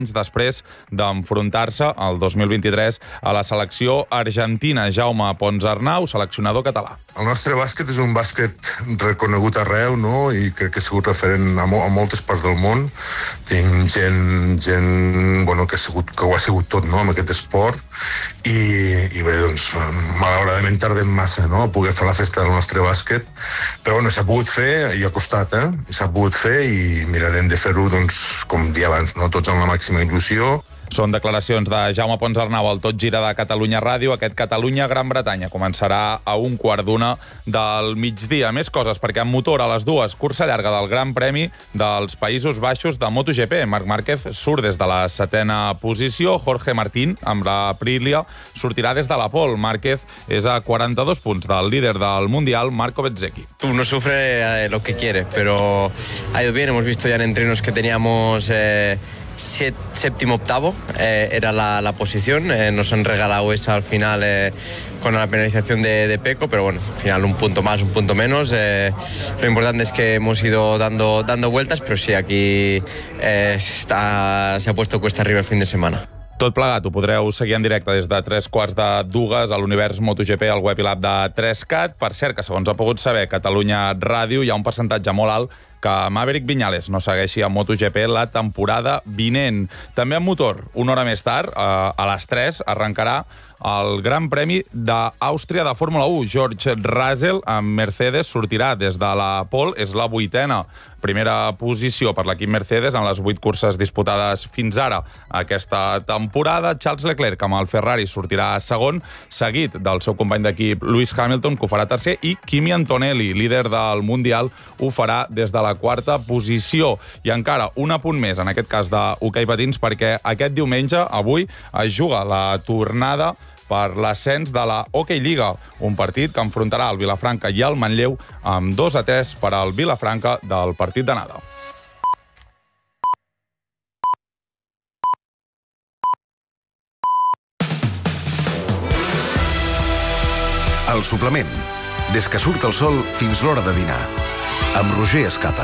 després d'enfrontar-se el 2023 a la selecció argentina. Jaume Ponsarnau, seleccionador català. El nostre bàsquet és un bàsquet reconegut arreu, no? I crec que ha sigut referent a moltes parts del món. Tinc gent bueno, que ho ha sigut tot, no?, amb aquest esport. I bé, doncs, malauradament tardem massa, no?, a poder fer la festa del nostre bàsquet. Però bueno, s'ha pogut fer, i ha costat, s'ha pogut fer i mirarem de fer-ho, doncs, com dia abans, no?, tots amb la màxima il·lusió. Són declaracions de Jaume Ponsarnau al Tot Gira de Catalunya Ràdio. Aquest Catalunya-Gran Bretanya començarà a 1:15 del migdia. Més coses, perquè amb motor a les 2, cursa llarga del Gran Premi dels Països Baixos de MotoGP. Marc Márquez surt des de la 7a posició. Jorge Martín, amb la Aprilia, sortirà des de la pole. Márquez és a 42 punts del líder del Mundial, Marco Bezzecchi. Uno sufre lo que quiere, pero ha ido bien. Hemos visto ya en entrenos que teníamos... séptimo, octavo era la posición. Nos han regalado esa al final con la penalización de Pecco, pero bueno, al final un punto más, un punto menos. Lo importante es que hemos ido dando vueltas, pero sí, aquí se ha puesto cuesta arriba el fin de semana. Tot plegat ho podreu seguir en directe des de 3:15 a l'Univers MotoGP al web i l'app de 3CAT. Per cert, que segons ha pogut saber Catalunya Ràdio, hi ha un percentatge molt alt que Maverick Viñales no segueixi a MotoGP la temporada vinent. També en motor, una hora més tard, a les 3, arrencarà el Gran Premi d'Àustria de Fórmula 1. George Russell amb Mercedes sortirà des de la pole, és la 8a primera posició per l'equip Mercedes en les 8 curses disputades fins ara aquesta temporada. Charles Leclerc amb el Ferrari sortirà segon, seguit del seu company d'equip Lewis Hamilton, que ho farà tercer, i Kimi Antonelli, líder del Mundial, ho farà des de la 4a posició. I encara un apunt més, en aquest cas d'hoquei patins, perquè aquest diumenge, avui, es juga la tornada per l'ascens de la Hockey Lliga, un partit que enfrontarà el Vilafranca i el Manlleu amb 2-3 per al Vilafranca del partit d'anada. El suplement. Des que surt el sol fins l'hora de dinar. Amb Roger Escapa.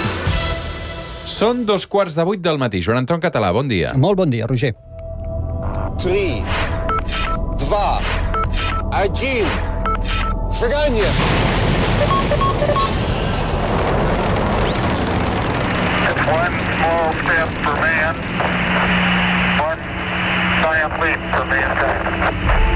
Són 2:15 del matí. Joan Anton Català, bon dia. Molt bon dia, Roger. 3, 2, 1, шагание! It's one small step for man, one giant leap for mankind.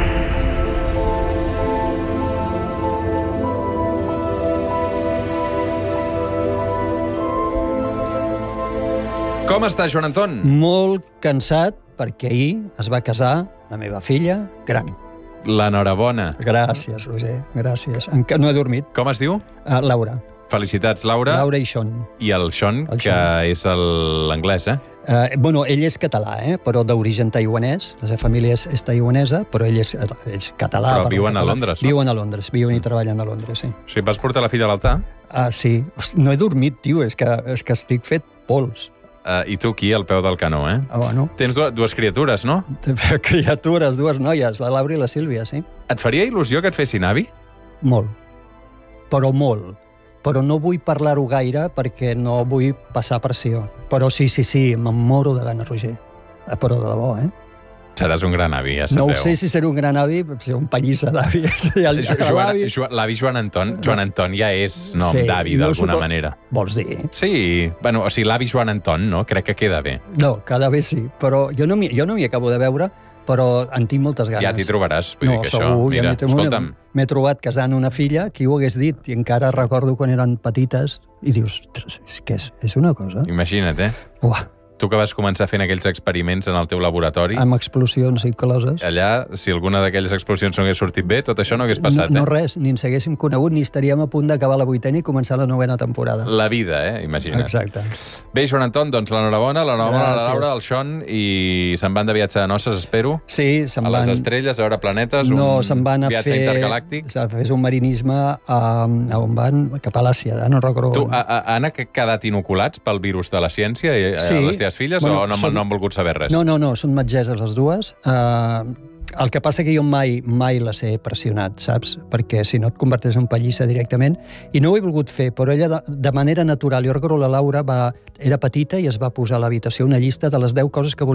Com està, Joan Anton? Molt cansat, perquè ahir es va casar la meva filla gran. L'enhorabona. Gràcies, Roger, gràcies. Encara no he dormit. Com es diu? Laura. Felicitats, Laura. Laura i Sean. I el Sean, que és l'anglès, Bueno, ell és català, però d'origen taiwanès. La seva família és taiwanesa, però ell és català. Però viuen a Londres, no? Viuen a Londres, viuen i treballen a Londres, sí. Sí, vas portar la filla a l'altar? Sí. No he dormit, tio, és que estic fet pols. I tu aquí, al peu del canó, Bueno. Tens dues criatures, no? Criatures, dues noies, la Laura i la Sílvia, sí. Et faria il·lusió que et fessin avi? Molt. Però molt. Però no vull parlar-ho gaire perquè no vull passar pressió. Però sí, me'n moro de gana, Roger. Però de debò, Seràs un gran avi, ja sabeu. No ho sé si seré un gran avi, però seré un pallissa d'avi. L'avi Joan Anton. Joan Anton ja és nom d'avi, d'alguna manera. Vols dir? Sí. Bueno, o sigui, l'avi Joan Anton, no? Crec que queda bé. No, queda bé sí, però jo no m'hi acabo de veure, però en tinc moltes ganes. Ja t'hi trobaràs. Vull dir que segur, això, mira, escolta'm. M'he trobat casant una filla, qui ho hagués dit, i encara recordo quan eren petites, i dius, és que és una cosa. Imagina't, Uah. Tu que vas començar fent aquells experiments en el teu laboratori. Amb explosions i closes. Allà, si alguna d'aquelles explosions no hagués sortit bé, tot això no hagués passat, No res, ni ens haguéssim conegut, ni estaríem a punt d'acabar la 8a i començar la 9a temporada. La vida, imagina't. Exacte. Bé, Joan Anton, doncs l'enhorabona, a la Laura, al Sean, i se'n van de viatge de noces, espero. Sí, se'n van... A les estrelles, a veure planetes, no, se'n van a viatge intergalàctic. A fer un marinisme a on van? Cap a l'Àsia, no recordo. Tu, han quedat inoculats pel virus de la ciència, les teves filles, o no han volgut saber res? No, són metgesses les dues. El que passa que jo mai les he pressionat, saps? Perquè si no et converteix en pallissa directament. I no ho he volgut fer, però ella de manera natural. Jo recordo la Laura era petita i es va posar a l'habitació una llista de les 10 coses que volia